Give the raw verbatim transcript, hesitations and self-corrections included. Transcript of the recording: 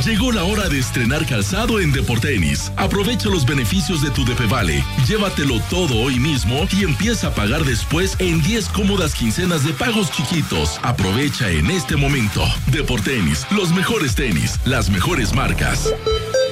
Llegó la hora de estrenar calzado en Deportenis. Aprovecha los beneficios de tu DePevale. Llévatelo todo hoy mismo y empieza a pagar después en diez cómodas quincenas de pagos chiquitos. Aprovecha en este momento. Deportenis, los mejores tenis, las mejores marcas.